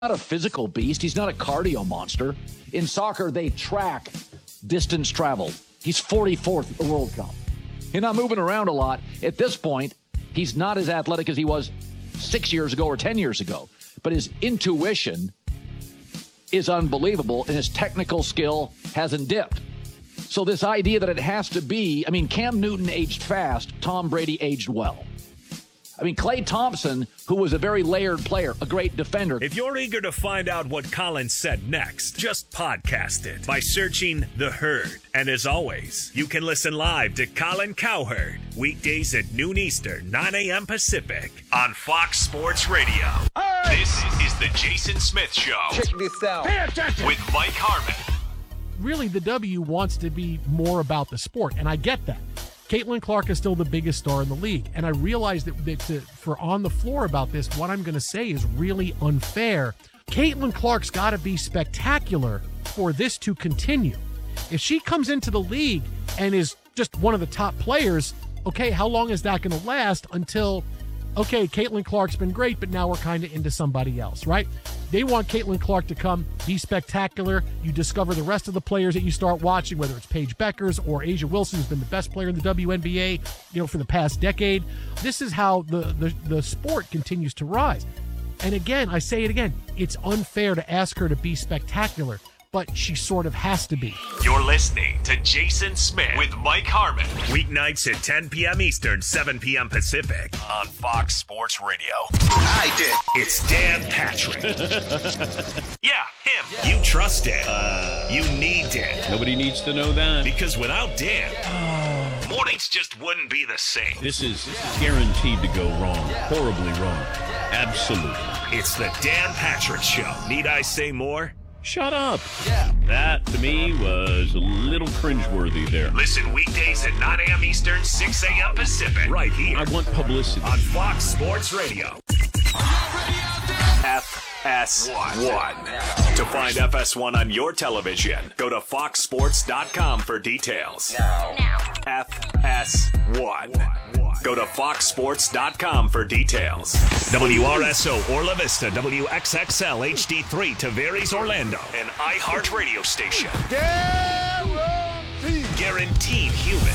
not a physical beast. He's not a cardio monster. In soccer, they track distance traveled. He's 44th at the World Cup. He's not moving around a lot. At this point, he's not as athletic as he was 6 years ago or 10 years ago. But his intuition is unbelievable, and his technical skill hasn't dipped. So this idea that it has to be, Cam Newton aged fast, Tom Brady aged well. Klay Thompson, who was a very layered player, a great defender. If you're eager to find out what Colin said next, just podcast it by searching The Herd. And as always, you can listen live to Colin Cowherd, weekdays at noon Eastern, 9 a.m. Pacific, on Fox Sports Radio. Right. This is the Jason Smith Show. Check this out. With Mike Harmon. Really, the W wants to be more about the sport, and I get that. Caitlin Clark is still the biggest star in the league. And I realize that for On the Floor about this, what I'm going to say is really unfair. Caitlin Clark's got to be spectacular for this to continue. If she comes into the league and is just one of the top players, okay, how long is that going to last until, okay, Caitlin Clark's been great, but now we're kind of into somebody else, right? They want Caitlin Clark to come, be spectacular. You discover the rest of the players that you start watching, whether it's Paige Beckers or A'ja Wilson, who's been the best player in the WNBA, for the past decade. This is how the sport continues to rise. And again, I say it again, it's unfair to ask her to be spectacular, but she sort of has to be. You're listening to Jason Smith with Mike Harmon. Weeknights at 10 p.m. Eastern, 7 p.m. Pacific on Fox Sports Radio. I did. It's Dan Patrick. Yeah, him. Yeah. You trust Dan. You need Dan. Nobody needs to know that. Because without Dan, mornings just wouldn't be the same. This is guaranteed to go wrong. Horribly wrong. Absolutely. It's the Dan Patrick Show. Need I say more? Shut up. Yeah. That, to me, was a little cringeworthy there. Listen weekdays at 9 a.m. Eastern, 6 a.m. Pacific. Right here. I want publicity. On Fox Sports Radio. FS1. To find FS1 on your television, go to foxsports.com for details. Now. FS1. Go to foxsports.com for details. WRSO Orla Vista, WXXL HD3 Tavares Orlando, an iHeartRadio station. Guaranteed human.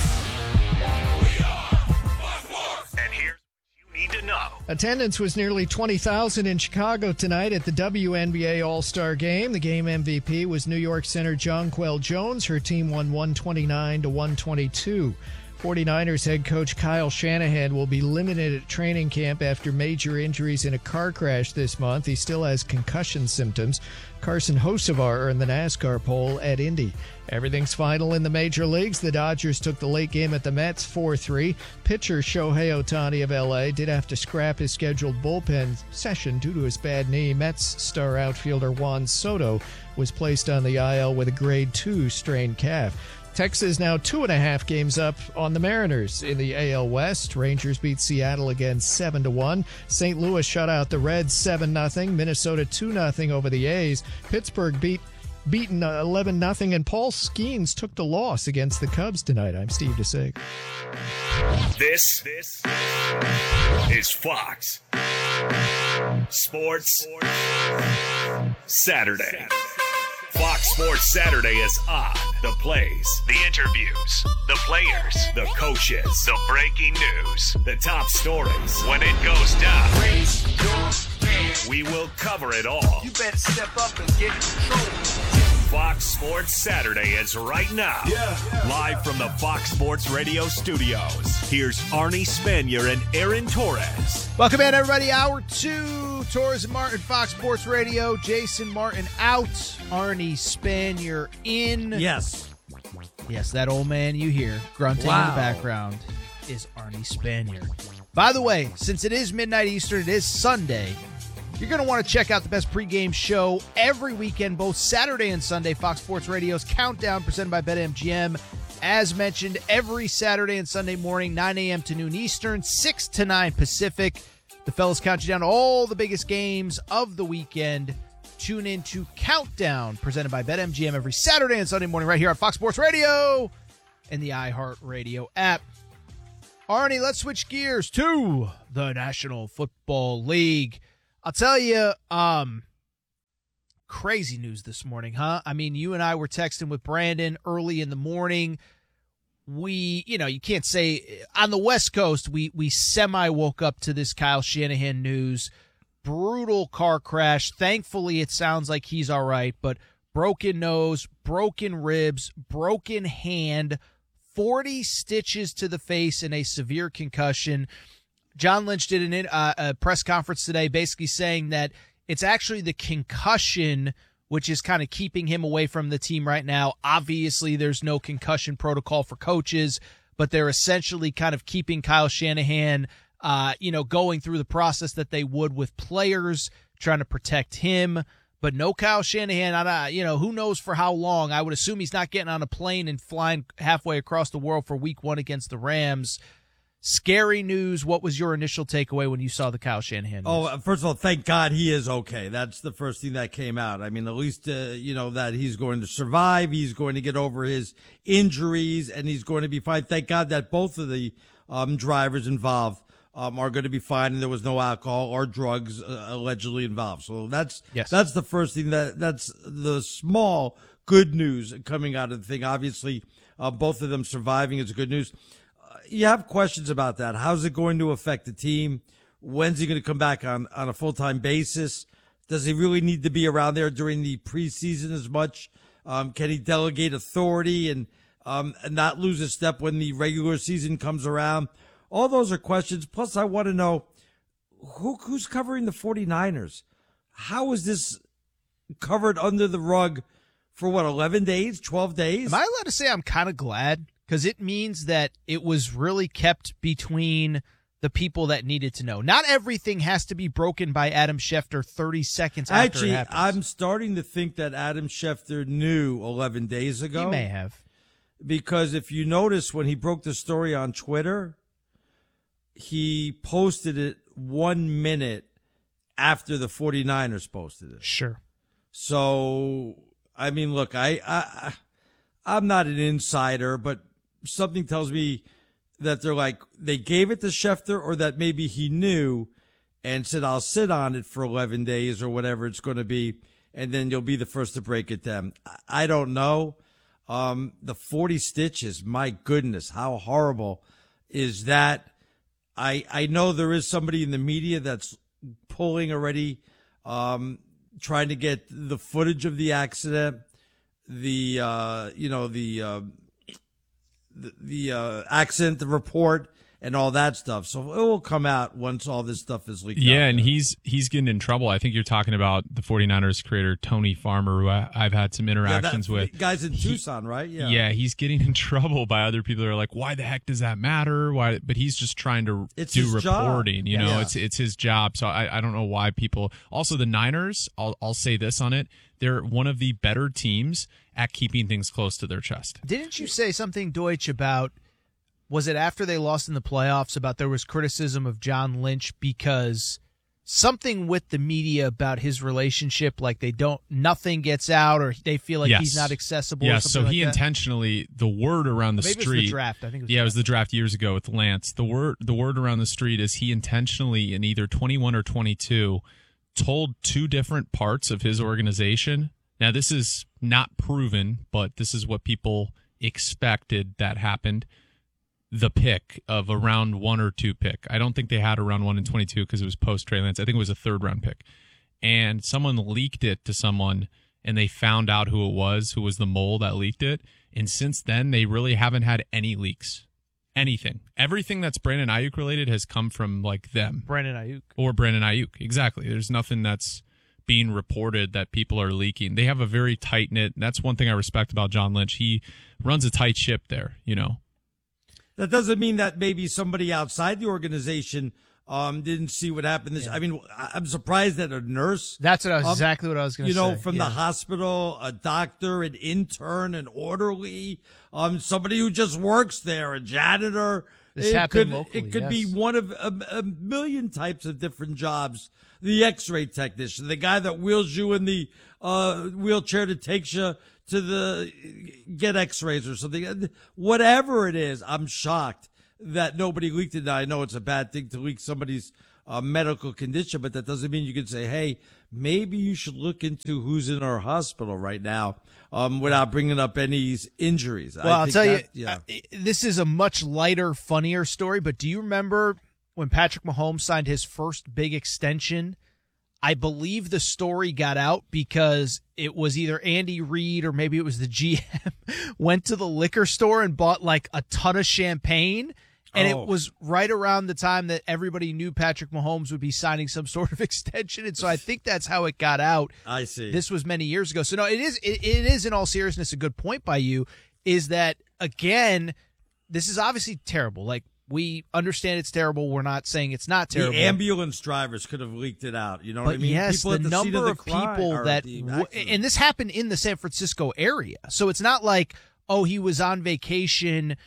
And here's what you need to know. Attendance was nearly 20,000 in Chicago tonight at the WNBA All-Star Game. The game MVP was New York center Jonquel Jones. Her team won 129-122. 49ers head coach Kyle Shanahan will be limited at training camp after major injuries in a car crash this month. He still has concussion symptoms. Carson Hocevar earned the NASCAR pole at Indy. Everything's final in the major leagues. The Dodgers took the late game at the Mets 4-3. Pitcher Shohei Ohtani of L.A. did have to scrap his scheduled bullpen session due to his bad knee. Mets star outfielder Juan Soto was placed on the IL with a grade 2 strained calf. Texas now 2.5 games up on the Mariners in the AL West. Rangers beat Seattle again 7-1. St. Louis shut out the Reds 7-0. Minnesota 2-0 over the A's. Pittsburgh beaten 11-0, and Paul Skeens took the loss against the Cubs tonight. I'm Steve DeSig. This is Fox Sports Saturday. Fox Sports Saturday is on. The plays, the interviews, the players, the coaches, the breaking news, the top stories. When it goes down, we will cover it all. You better step up and get in control. Fox Sports Saturday is right now. Live from the Fox Sports Radio studios. Here's Arnie Spanier and Aaron Torres. Welcome in, everybody. Hour 2, Torres and Martin, Fox Sports Radio. Jason Martin out. Arnie Spanier in. Yes, that old man you hear grunting in the background is Arnie Spanier. By the way, since it is midnight Eastern, it is Sunday. You're going to want to check out the best pregame show every weekend, both Saturday and Sunday. Fox Sports Radio's Countdown, presented by BetMGM. As mentioned, every Saturday and Sunday morning, 9 a.m. to noon Eastern, 6 to 9 Pacific. The fellas count you down to all the biggest games of the weekend. Tune in to Countdown, presented by BetMGM, every Saturday and Sunday morning right here on Fox Sports Radio and the iHeartRadio app. Arnie, let's switch gears to the National Football League. I'll tell you, Crazy news this morning, huh? I mean, you and I were texting with Brandon early in the morning. You can't say on the West Coast, we semi woke up to this Kyle Shanahan news. Brutal car crash. Thankfully, it sounds like he's all right, but broken nose, broken ribs, broken hand, 40 stitches to the face, and a severe concussion. John Lynch did a press conference today basically saying that it's actually the concussion which is kind of keeping him away from the team right now. Obviously, there's no concussion protocol for coaches, but they're essentially kind of keeping Kyle Shanahan, going through the process that they would with players, trying to protect him. But no Kyle Shanahan, who knows for how long. I would assume he's not getting on a plane and flying halfway across the world for week 1 against the Rams. Scary news. What was your initial takeaway when you saw the Kyle Shanahan news? Oh, first of all, thank God he is okay. That's the first thing that came out. I mean, at least, that he's going to survive. He's going to get over his injuries, and he's going to be fine. Thank God that both of the drivers involved are going to be fine, and there was no alcohol or drugs allegedly involved. So that's the first thing. That's the small good news coming out of the thing. Obviously, both of them surviving is good news. You have questions about that. How's it going to affect the team? When's he going to come back on a full-time basis? Does he really need to be around there during the preseason as much? Can he delegate authority and not lose a step when the regular season comes around? All those are questions. Plus, I want to know who's covering the 49ers? How is this covered under the rug for 11 days, 12 days? Am I allowed to say I'm kind of glad? Because it means that it was really kept between the people that needed to know. Not everything has to be broken by Adam Schefter 30 seconds after it happens. I'm starting to think that Adam Schefter knew 11 days ago. He may have. Because if you notice, when he broke the story on Twitter, he posted it 1 minute after the 49ers posted it. Sure. So, I mean, look, I'm not an insider, but something tells me that they gave it to Schefter, or that maybe he knew and said, I'll sit on it for 11 days or whatever it's going to be, and then you'll be the first to break it down. I don't know. The 40 stitches, my goodness, how horrible is that? I know there is somebody in the media that's pulling already, trying to get the footage of the accident, the accident, the report, and all that stuff. So it will come out once all this stuff is leaked out. Yeah, and he's getting in trouble. I think you're talking about the 49ers creator, Tony Farmer, who I've had some interactions with. Guy's in Tucson, right? Yeah, he's getting in trouble by other people that are like, why the heck does that matter? Why? But he's just trying to do reporting. Job. It's his job. So I don't know why people. Also, the Niners, I'll say this on it. They're one of the better teams at keeping things close to their chest. Didn't you say something, Deutsch, about, was it after they lost in the playoffs, about there was criticism of John Lynch because something with the media about his relationship, like nothing gets out, or they feel like he's not accessible? Yeah, or something so he like that? intentionally, the word around the Maybe street. It was the draft. I think it was it was the draft years ago with Lance. The word around the street is he intentionally, in either 21 or 22, told two different parts of his organization. Now, this is not proven, but this is what people expected that happened. The pick of a round 1 or 2 pick. I don't think they had a round 1 in 22 because it was post Trey Lance. I think it was a 3rd round pick. And someone leaked it to someone, and they found out who was the mole that leaked it. And since then, they really haven't had any leaks. Anything. Everything that's Brandon Ayuk related has come from them. Brandon Ayuk. Or Brandon Ayuk. Exactly. There's nothing that's being reported that people are leaking. They have a very tight-knit. That's one thing I respect about John Lynch. He runs a tight ship there, That doesn't mean that maybe somebody outside the organization didn't see what happened. I mean, I'm surprised that a nurse. That's exactly what I was going to say. From the hospital, a doctor, an intern, an orderly, somebody who just works there, a janitor. This happened locally, it could be one of a million types of different jobs. The X-ray technician, the guy that wheels you in the wheelchair that takes you to get X-rays or something. Whatever it is, I'm shocked that nobody leaked it. Now, I know it's a bad thing to leak somebody's medical condition, but that doesn't mean you can say, hey, maybe you should look into who's in our hospital right now without bringing up any injuries. Well, I'll tell you, this is a much lighter, funnier story, but do you remember when Patrick Mahomes signed his first big extension? I believe the story got out because it was either Andy Reid or maybe it was the GM went to the liquor store and bought like a ton of champagne. And it was right around the time that everybody knew Patrick Mahomes would be signing some sort of extension. And so I think that's how it got out. I see. This was many years ago. So no, it is in all seriousness a good point by you, is that, again, this is obviously terrible. Like, we understand it's terrible. We're not saying it's not terrible. The ambulance drivers could have leaked it out. You know what I mean? Yes, people the number of people that, and this happened in the San Francisco area. So it's not like, oh, he was on vacation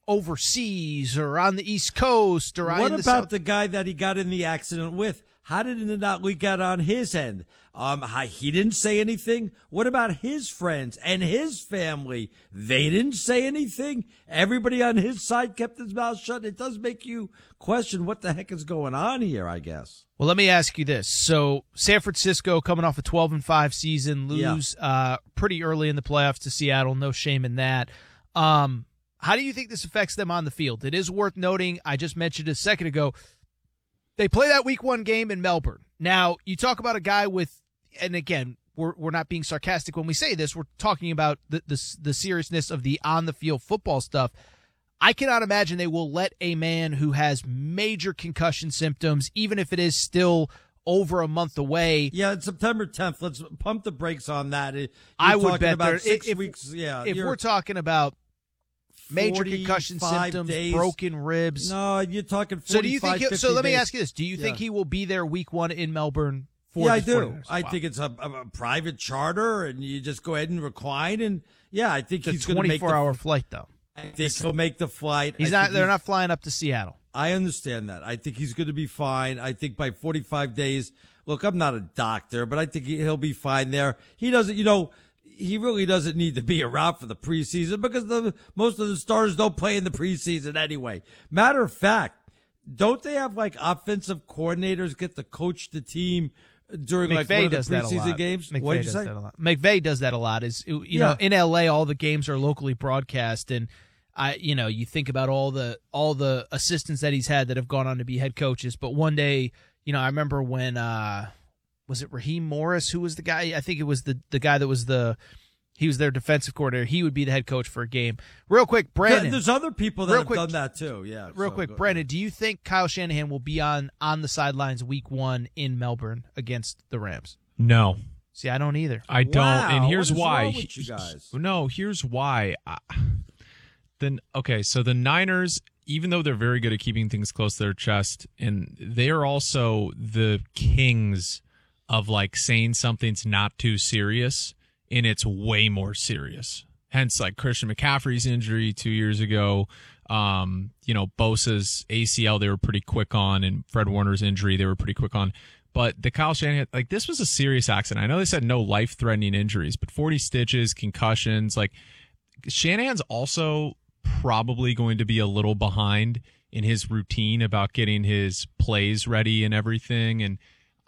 overseas or on the East Coast or what about the guy that he got in the accident with? How did it not leak out on his end? He didn't say anything. What about his friends and his family? They didn't say anything. Everybody on his side kept his mouth shut. It does make you question what the heck is going on here, I guess. Well, let me ask you this. So San Francisco coming off a 12-5 season, lose pretty early in the playoffs to Seattle. No shame in that. How do you think this affects them on the field? It is worth noting, I just mentioned a second ago, they play that week 1 game in Melbourne. Now, you talk about a guy with, and again, we're not being sarcastic when we say this, we're talking about the seriousness of the on-the-field football stuff. I cannot imagine they will let a man who has major concussion symptoms, even if it is still over a month away. Yeah, it's September 10th. Let's pump the brakes on that. I would bet about 6 if, weeks. Yeah, if we're talking about major concussion symptoms, days. Broken ribs. No, you're talking 45, So do you think 50 so let me days. ask you this. Do you think he will be there week 1 in Melbourne for Yeah, the I do. 49ers? I think it's a private charter, and you just go ahead and recline. And, yeah, I think he's going to make the 24-hour flight, though. I think he'll make the flight. They're not flying up to Seattle. I understand that. I think he's going to be fine. I think by 45 days, look, I'm not a doctor, but I think he'll be fine there. He doesn't, he really doesn't need to be around for the preseason because most of the stars don't play in the preseason anyway. Matter of fact, don't they have like offensive coordinators get to coach the team during like one of the preseason games? What did you say? McVay does that a lot. You know, in LA, all the games are locally broadcast, and you think about all the assistants that he's had that have gone on to be head coaches. But one day, I remember when. Was it Raheem Morris who was the guy? I think it was the guy that was he was their defensive coordinator. He would be the head coach for a game. Real quick, Brandon. There's other people that have done that too. Yeah. Real quick, Brandon, do you think Kyle Shanahan will be on the sidelines week 1 in Melbourne against the Rams? No. See, I don't either. I don't, and here's why. Wrong with you guys? No, here's why. So the Niners, even though they're very good at keeping things close to their chest, and they are also the kings of like saying something's not too serious and it's way more serious. Hence like Christian McCaffrey's injury 2 years ago, Bosa's ACL they were pretty quick on, and Fred Warner's injury they were pretty quick on. But the Kyle Shanahan, like this was a serious accident. I know they said no life-threatening injuries, but 40 stitches, concussions, like Shanahan's also probably going to be a little behind in his routine about getting his plays ready and everything. And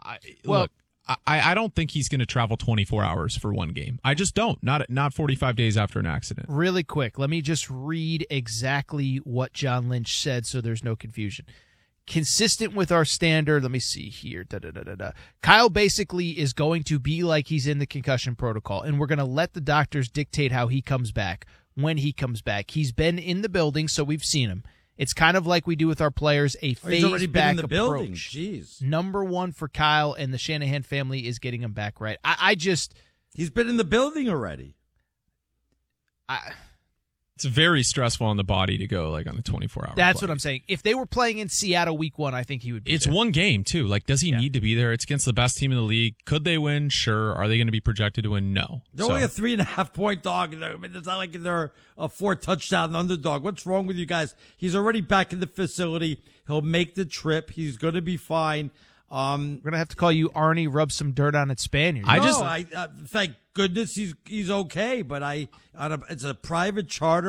I don't think he's going to travel 24 hours for one game. I just don't. Not 45 days after an accident. Really quick, let me just read exactly what John Lynch said so there's no confusion. Consistent with our standard, let me see here. Kyle basically is going to be like he's in the concussion protocol, and we're going to let the doctors dictate how he comes back, when he comes back. He's been in the building, so we've seen him. It's kind of like we do with our players, a phased back approach. Building. Jeez. Number 1 for Kyle and the Shanahan family is getting him back right. He's been in the building already. It's very stressful on the body to go like on a 24-hour That's play. what I'm saying. If they were playing in Seattle week 1, I think he would be It's there. one game, too. Like, does he need to be there? It's against the best team in the league. Could they win? Sure. Are they going to be projected to win? No. They're only a 3.5-point dog. I mean, it's not like they're a 4-touchdown underdog. What's wrong with you guys? He's already back in the facility. He'll make the trip. He's going to be fine. We're going to have to call you Arnie, rub some dirt on it, Spaniard. Thank goodness he's okay, but it's a private charter.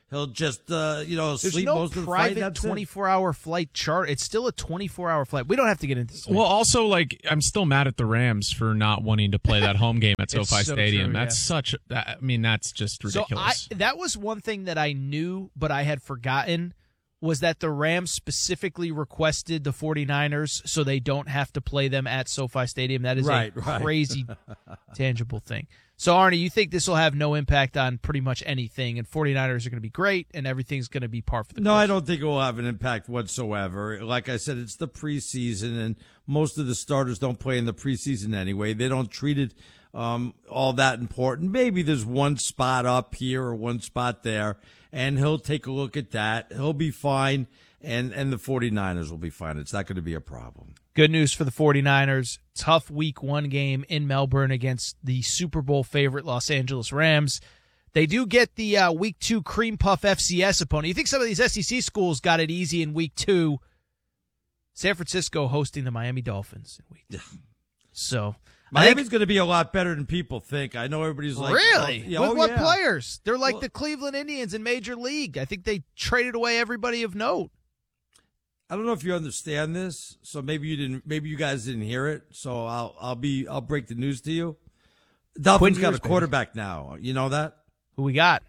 He'll just, There's sleep no most of the fight. private 24-hour flight chart. It's still a 24-hour flight. We don't have to get into this. Well, also, I'm still mad at the Rams for not wanting to play that home game at SoFi Stadium. True, That's just ridiculous. So that was one thing that I knew, but I had forgotten, was that the Rams specifically requested the 49ers so they don't have to play them at SoFi Stadium. That is a crazy, tangible thing. So, Arnie, you think this will have no impact on pretty much anything, and 49ers are going to be great, and everything's going to be par for the course? No, I don't think it will have an impact whatsoever. Like I said, it's the preseason, and most of the starters don't play in the preseason anyway. They don't treat it all that important. Maybe there's one spot up here or one spot there, and he'll take a look at that. He'll be fine, and the 49ers will be fine. It's not going to be a problem. Good news for the 49ers. Tough week 1 game in Melbourne against the Super Bowl favorite Los Angeles Rams. They do get the week 2 Cream Puff FCS opponent. You think some of these SEC schools got it easy in week 2? San Francisco hosting the Miami Dolphins in week 2. So Miami's going to be a lot better than people think. I know everybody's like, really? With what players? They're like the Cleveland Indians in Major League. I think they traded away everybody of note. I don't know if you understand this, so maybe you didn't. Maybe you guys didn't hear it. So I'll break the news to you. Dolphins got a quarterback now. You know that? Who we got?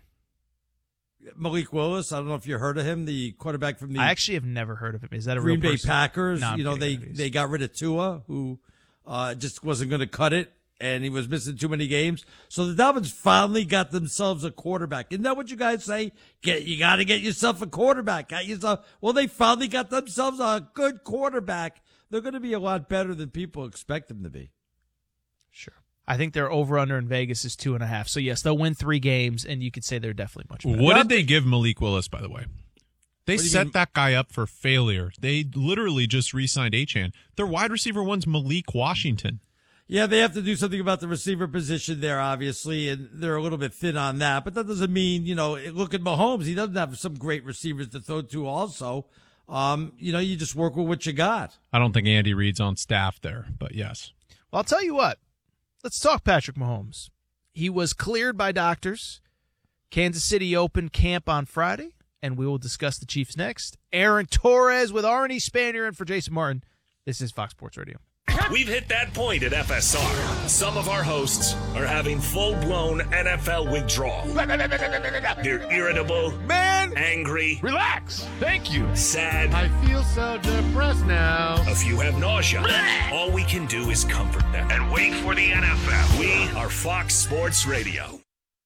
Malik Willis. I don't know if you heard of him, the quarterback from the. I actually have never heard of him. Is that a Green real Bay person? Packers? No, they got rid of Tua, who just wasn't going to cut it, and he was missing too many games. So the Dolphins finally got themselves a quarterback. Isn't that what you guys say? You got to get yourself a quarterback. Well, they finally got themselves a good quarterback. They're going to be a lot better than people expect them to be. Sure. I think their over-under in Vegas is 2.5. So, yes, they'll win 3 games, and you could say they're definitely much better. What did they give Malik Willis, by the way? They set that guy up for failure. They literally just re-signed Achane. Their wide receiver one's Malik Washington. Yeah, they have to do something about the receiver position there, obviously, and they're a little bit thin on that. But that doesn't mean, look at Mahomes. He doesn't have some great receivers to throw to also. You just work with what you got. I don't think Andy Reid's on staff there, but yes. Well, I'll tell you what. Let's talk Patrick Mahomes. He was cleared by doctors. Kansas City opened camp on Friday, and we will discuss the Chiefs next. Aaron Torres with Arnie Spanier and for Jason Martin. This is Fox Sports Radio. We've hit that point at FSR. Some of our hosts are having full-blown NFL withdrawal. They're irritable, angry, Relax. Thank you. sad. I feel so depressed now. A few have nausea. All we can do is comfort them and wait for the NFL. We are Fox Sports Radio.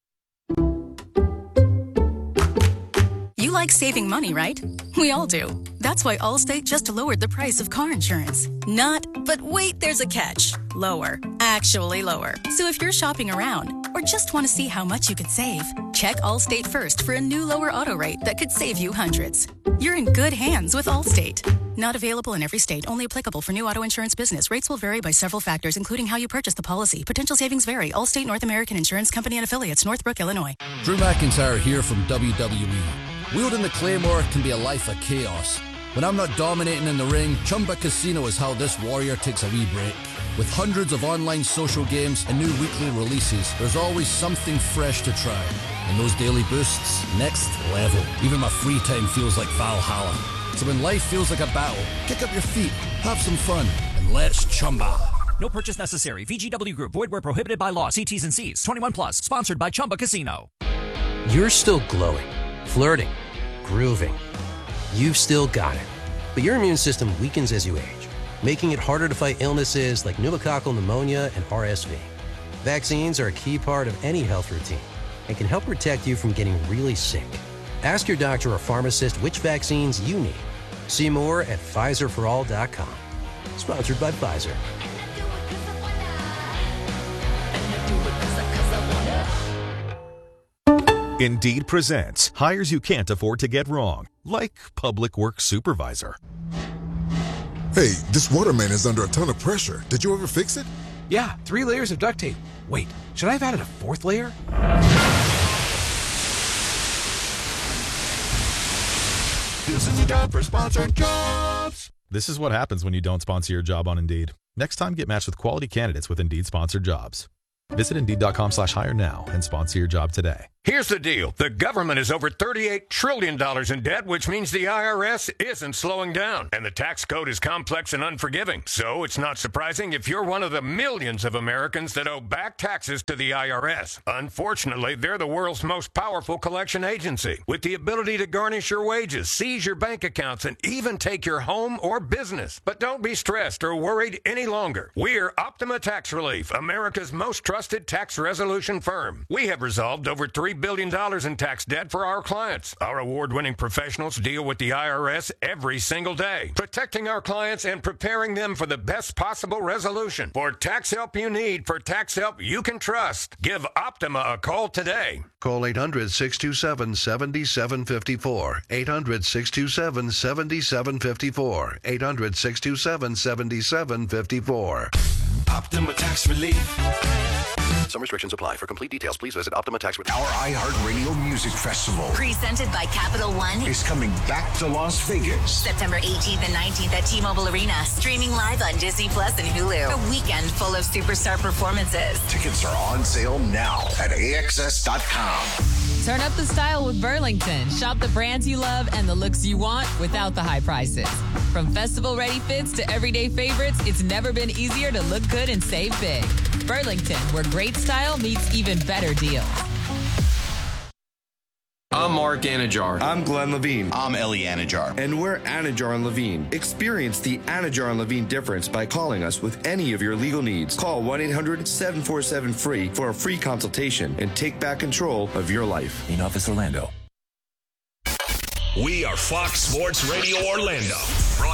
You like saving money, right? We all do. That's why Allstate just lowered the price of car insurance. But wait, there's a catch. Lower. Actually lower. So if you're shopping around or just want to see how much you could save, check Allstate first for a new lower auto rate that could save you hundreds. You're in good hands with Allstate. Not available in every state. Only applicable for new auto insurance business. Rates will vary by several factors, including how you purchase the policy. Potential savings vary. Allstate North American Insurance Company and Affiliates, Northbrook, Illinois. Drew McIntyre here from WWE. Wielding the Claymore can be a life of chaos. When I'm not dominating in the ring, Chumba Casino is how this warrior takes a wee break. With hundreds of online social games and new weekly releases, there's always something fresh to try. And those daily boosts, next level. Even my free time feels like Valhalla. So when life feels like a battle, kick up your feet, have some fun, and let's Chumba. No purchase necessary. VGW Group. Void where prohibited by law. See T's and C's. 21 plus. Sponsored by Chumba Casino. You're still glowing, flirting, grooving. You've still got it. But your immune system weakens as you age, making it harder to fight illnesses like pneumococcal pneumonia and RSV. Vaccines are a key part of any health routine and can help protect you from getting really sick. Ask your doctor or pharmacist which vaccines you need. See more at PfizerForAll.com. Sponsored by Pfizer. Indeed presents hires you can't afford to get wrong, like Public Works Supervisor. Hey, this waterman is under a ton of pressure. Did you ever fix it? Yeah, 3 layers of duct tape. Wait, should I have added a 4th layer? This is a job for sponsored jobs. This is what happens when you don't sponsor your job on Indeed. Next time, get matched with quality candidates with Indeed sponsored jobs. Visit Indeed.com/hire now and sponsor your job today. Here's the deal. The government is over $38 trillion in debt, which means the IRS isn't slowing down. And the tax code is complex and unforgiving. So it's not surprising if you're one of the millions of Americans that owe back taxes to the IRS. Unfortunately, they're the world's most powerful collection agency, with the ability to garnish your wages, seize your bank accounts, and even take your home or business. But don't be stressed or worried any longer. We're Optima Tax Relief, America's most trusted tax resolution firm. We have resolved over $3 billion in tax debt for our clients. Our award-winning professionals deal with the IRS every single day, protecting our clients and preparing them for the best possible resolution. For tax help you need, for tax help you can trust, give Optima a call today. Call 800-627-7754. 800-627-7754. 800-627-7754. Optima Tax Relief. Some restrictions apply. For complete details, please visit Optima Tax Relief. Our iHeartRadio Music Festival, presented by Capital One, is coming back to Las Vegas. September 18th and 19th at T-Mobile Arena. Streaming live on Disney Plus and Hulu. A weekend full of superstar performances. Tickets are on sale now at AXS.com. Turn up the style with Burlington. Shop the brands you love and the looks you want without the high prices. From festival-ready fits to everyday favorites, it's never been easier to look good and save big. Burlington, where great style meets even better deals. I'm Mark Anajar. I'm Glenn Levine. I'm Ellie Anajar. And we're Anajar and Levine. Experience the Anajar and Levine difference by calling us with any of your legal needs. Call 1-800-747-FREE for a free consultation and take back control of your life. In Office Orlando. We are Fox Sports Radio Orlando,